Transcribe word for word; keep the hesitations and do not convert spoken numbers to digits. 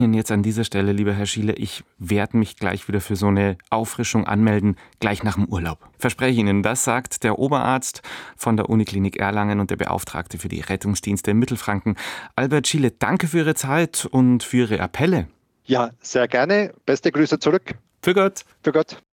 Jetzt an dieser Stelle, lieber Herr Schiele, ich werde mich gleich wieder für so eine Auffrischung anmelden, gleich nach dem Urlaub. Verspreche Ihnen, das sagt der Oberarzt von der Uniklinik Erlangen und der Beauftragte für die Rettungsdienste in Mittelfranken. Albert Schiele, danke für Ihre Zeit und für Ihre Appelle. Ja, sehr gerne. Beste Grüße zurück. Für Gott. Für Gott.